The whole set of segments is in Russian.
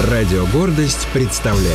Радио «Гордость» представляет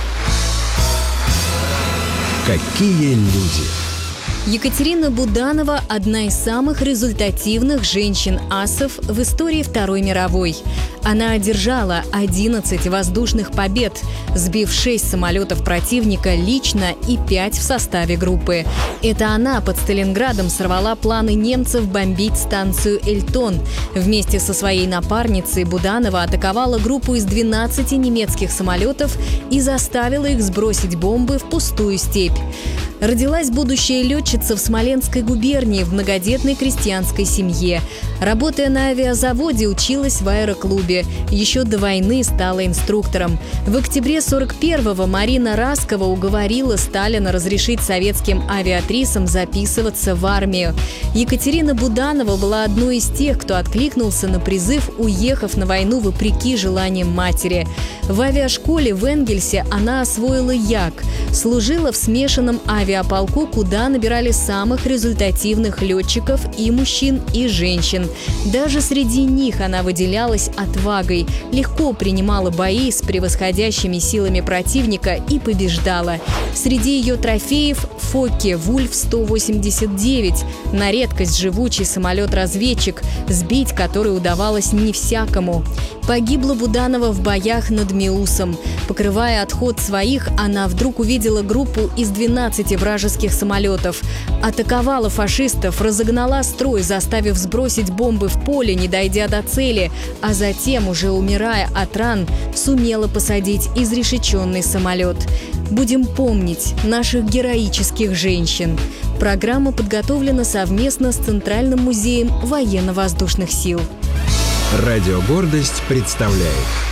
«Какие люди». Екатерина Буданова – одна из самых результативных женщин-асов в истории Второй мировой. Она одержала 11 воздушных побед, сбив 6 самолетов противника лично и 5 в составе группы. Это она под Сталинградом сорвала планы немцев бомбить станцию Эльтон. Вместе со своей напарницей Буданова атаковала группу из 12 немецких самолетов и заставила их сбросить бомбы в пустую степь. Родилась будущая летчица в Смоленской губернии в многодетной крестьянской семье. Работая на авиазаводе, училась в аэроклубе. Еще до войны стала инструктором. В октябре 1941-го Марина Раскова уговорила Сталина разрешить советским авиатрисам записываться в армию. Екатерина Буданова была одной из тех, кто откликнулся на призыв, уехав на войну вопреки желаниям матери. В авиашколе в Энгельсе она освоила як, служила в смешанном авиаполку, куда набирали самых результативных летчиков и мужчин, и женщин. Даже среди них она выделялась отвагой, легко принимала бои с превосходящими силами противника и побеждала. Среди ее трофеев – Фокке Вульф-189, на редкость живучий самолет-разведчик, сбить который удавалось не всякому. Погибла Буданова в боях над Миусом. Покрывая отход своих, она вдруг увидела группу из 12 вражеских самолетов. Атаковала фашистов, разогнала строй, заставив сбросить бомбы в поле, не дойдя до цели, а затем, уже умирая от ран, сумела посадить изрешеченный самолет. Будем помнить наших героических женщин. Программа подготовлена совместно с Центральным музеем военно-воздушных сил. Радио «Гордость» представляет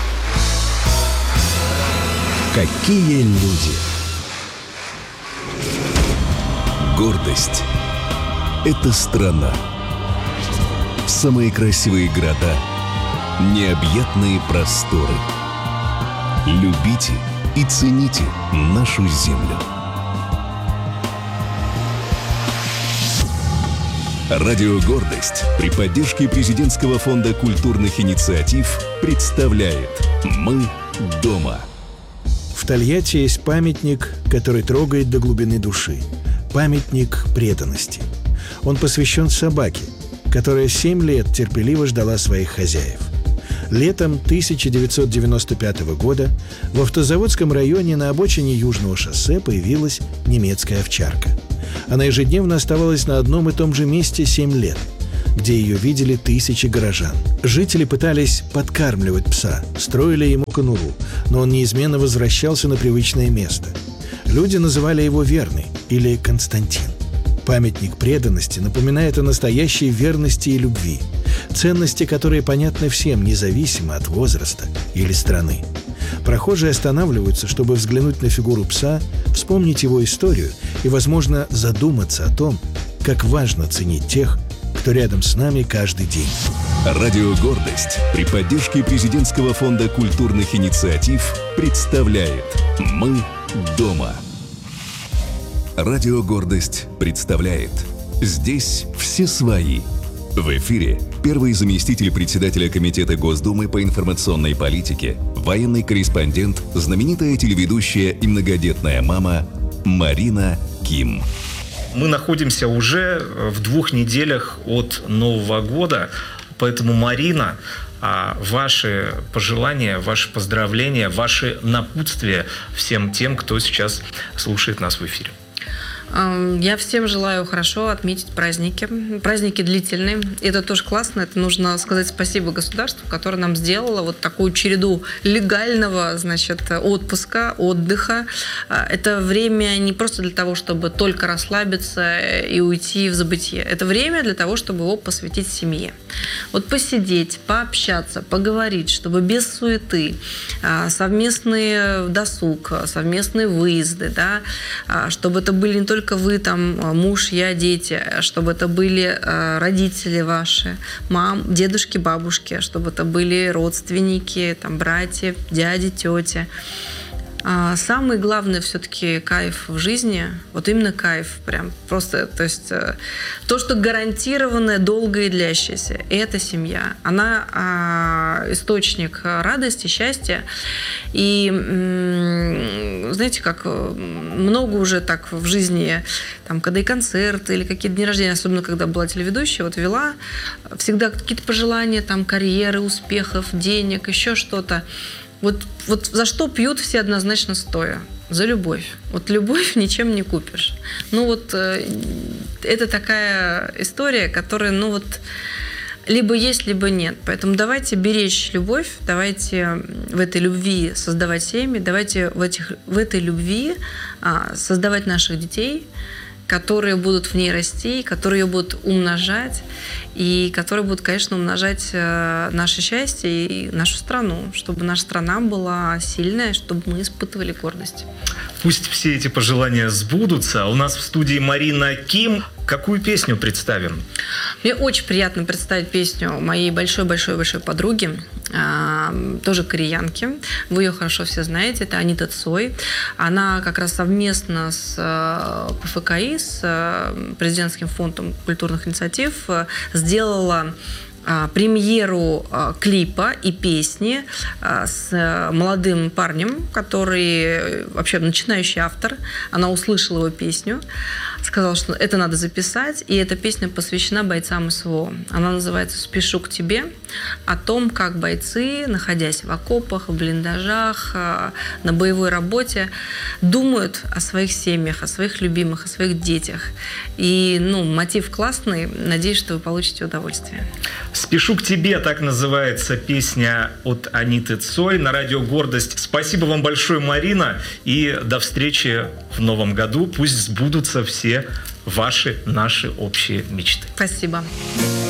«Какие люди». Гордость – это страна. Самые красивые города, необъятные просторы. Любите и цените нашу землю. Радио «Гордость» при поддержке Президентского фонда культурных инициатив представляет «Мы дома». В Тольятти есть памятник, который трогает до глубины души. Памятник преданности. Он посвящен собаке, которая 7 лет терпеливо ждала своих хозяев. Летом 1995 года в Автозаводском районе на обочине Южного шоссе появилась немецкая овчарка. Она ежедневно оставалась на одном и том же месте 7 лет, где ее видели тысячи горожан. Жители пытались подкармливать пса, строили ему конуру, но он неизменно возвращался на привычное место. Люди называли его Верный или Константин. Памятник преданности напоминает о настоящей верности и любви, ценности, которые понятны всем, независимо от возраста или страны. Прохожие останавливаются, чтобы взглянуть на фигуру пса, вспомнить его историю и, возможно, задуматься о том, как важно ценить тех, кто рядом с нами каждый день. Радио «Гордость» при поддержке Президентского фонда культурных инициатив представляет «Мы дома». Радио «Гордость» представляет «Здесь все свои». В эфире первый заместитель председателя Комитета Госдумы по информационной политике, военный корреспондент, знаменитая телеведущая и многодетная мама Марина Ким. Мы находимся уже в 2 неделях от Нового года, поэтому, Марина, ваши пожелания, ваши поздравления, ваши напутствия всем тем, кто сейчас слушает нас в эфире. Я всем желаю хорошо отметить праздники. Праздники длительные. Это тоже классно. Это нужно сказать спасибо государству, которое нам сделало вот такую череду легального, отпуска, отдыха. Это время не просто для того, чтобы только расслабиться и уйти в забытье. Это время для того, чтобы его посвятить семье. Вот посидеть, пообщаться, поговорить, чтобы без суеты, совместный досуг, совместные выезды, да, чтобы это были не только вы, там, муж, я, дети, чтобы это были родители ваши, дедушки, бабушки, чтобы это были родственники, там, братья, дяди, тети. Самый главный все-таки кайф в жизни, вот именно кайф, прям просто, то есть то, что гарантированное, долгое и длящееся, это семья. Она источник радости, счастья. И знаете, как много уже так в жизни, там, когда и концерты, или какие-то дни рождения, особенно когда была телеведущая, вот вела, всегда какие-то пожелания, там, карьеры, успехов, денег, еще что-то. Вот за что пьют все однозначно стоя? За любовь. Вот любовь ничем не купишь. Ну вот это такая история, которая, ну вот, либо есть, либо нет. Поэтому давайте беречь любовь, давайте в этой любви создавать семьи, давайте в этой любви создавать наших детей, которые будут в ней расти, которые ее будут умножать, и которые будут, конечно, умножать наше счастье и нашу страну, чтобы наша страна была сильная, чтобы мы испытывали гордость. Пусть все эти пожелания сбудутся. У нас в студии Марина Ким. Какую песню представим? Мне очень приятно представить песню моей большой-большой-большой подруги, тоже кореянки. Вы ее хорошо все знаете, это Анита Цой. Она как раз совместно с ПФКИ, с Президентским фондом культурных инициатив, сделала премьеру клипа и песни с молодым парнем, который вообще начинающий автор. Она услышала его песню, сказала, что это надо записать, и эта песня посвящена бойцам СВО. Она называется «Спешу к тебе», о том, как бойцы, находясь в окопах, в блиндажах, на боевой работе, думают о своих семьях, о своих любимых, о своих детях. И, мотив классный. Надеюсь, что вы получите удовольствие. «Спешу к тебе» — так называется песня от Аниты Цой на радио «Гордость». Спасибо вам большое, Марина, и до встречи в новом году. Пусть сбудутся все ваши, наши общие мечты. Спасибо.